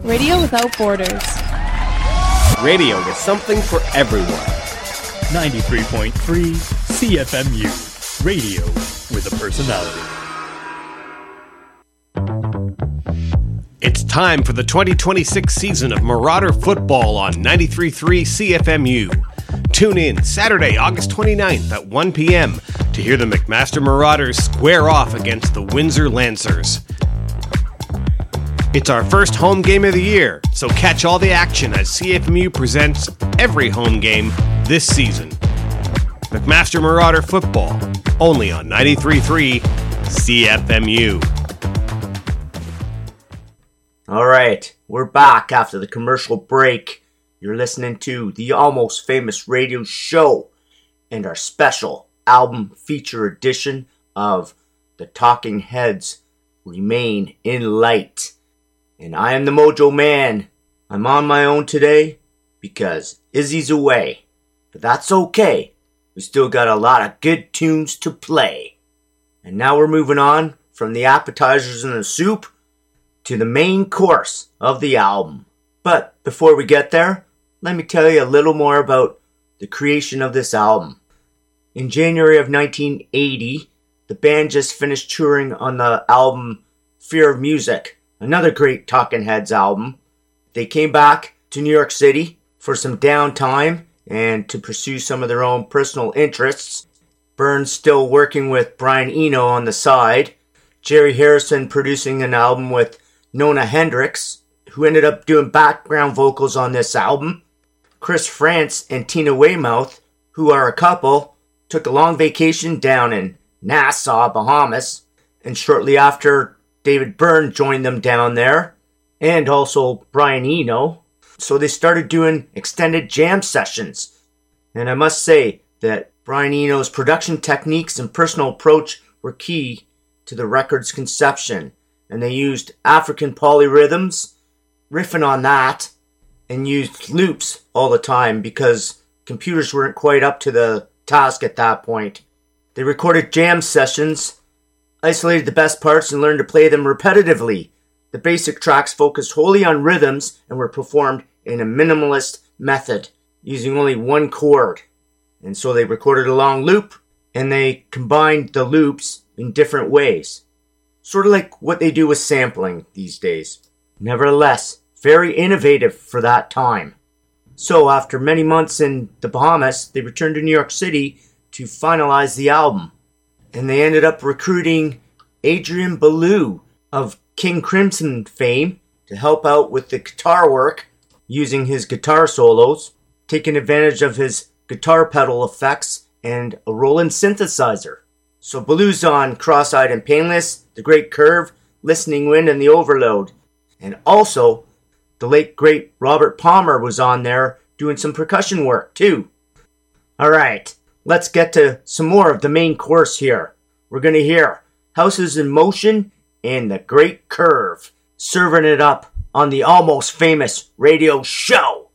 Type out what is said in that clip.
Radio without borders. Radio is something for everyone. 93.3 CFMU. Radio with a personality. It's time for the 2026 season of Marauder Football on 93.3 CFMU. Tune in Saturday, August 29th at 1 p.m. to hear the McMaster Marauders square off against the Windsor Lancers. It's our first home game of the year, so catch all the action as CFMU presents every home game this season. McMaster Marauder Football, only on 93.3 CFMU. All right, we're back after the commercial break. You're listening to the Almost Famous Radio Show and our special album feature edition of The Talking Heads Remain in Light. And I am the Mojo Man. I'm on my own today because Izzy's away. But that's okay. We still got a lot of good tunes to play. And now we're moving on from the appetizers and the soup to the main course of the album. But before we get there, let me tell you a little more about the creation of this album. In January of 1980, the band just finished touring on the album Fear of Music, another great Talking Heads album. They came back to New York City for some downtime and to pursue some of their own personal interests. Burns still working with Brian Eno on the side. Jerry Harrison producing an album with Nona Hendryx, who ended up doing background vocals on this album. Chris France and Tina Weymouth, who are a couple, took a long vacation down in Nassau, Bahamas, and shortly after, David Byrne joined them down there, and also Brian Eno. So they started doing extended jam sessions. And I must say that Brian Eno's production techniques and personal approach were key to the record's conception. And they used African polyrhythms, riffing on that, and used loops all the time because computers weren't quite up to the task at that point. They recorded jam sessions, isolated the best parts, and learned to play them repetitively. The basic tracks focused wholly on rhythms and were performed in a minimalist method, using only one chord. And so they recorded a long loop, and they combined the loops in different ways. Sort of like what they do with sampling these days. Nevertheless, very innovative for that time. So after many months in the Bahamas, they returned to New York City to finalize the album. And they ended up recruiting Adrian Belew of King Crimson fame to help out with the guitar work, using his guitar solos, taking advantage of his guitar pedal effects and a Roland synthesizer. So Belew's on Cross-Eyed and Painless, The Great Curve, Listening Wind, and The Overload. And also, the late great Robert Palmer was on there doing some percussion work too. Alright, let's get to some more of the main course here. We're going to hear Houses in Motion and The Great Curve, serving it up on the Almost Famous Radio Show.